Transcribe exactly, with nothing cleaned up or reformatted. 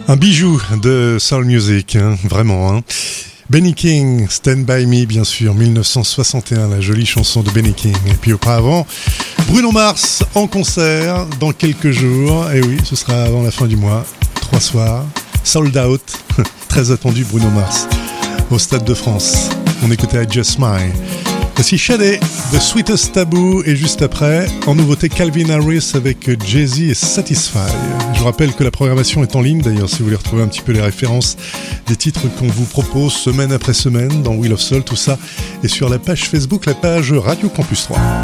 Un bijou de soul music, hein, vraiment. Hein. Benny King, Stand By Me, bien sûr, dix-neuf cent soixante et un, la jolie chanson de Benny King. Et puis auparavant, Bruno Mars en concert dans quelques jours. Et oui, ce sera avant la fin du mois, trois soirs, sold out, très attendu Bruno Mars, au Stade de France. On écoutait I Just Smile. Voici Shade, The Sweetest Taboo, et juste après, en nouveauté, Calvin Harris avec Jay-Z et Satisfy. Je vous rappelle que la programmation est en ligne, d'ailleurs, si vous voulez retrouver un petit peu les références des titres qu'on vous propose semaine après semaine dans Wheel of Soul, tout ça est sur la page Facebook, la page Radio Campus trois.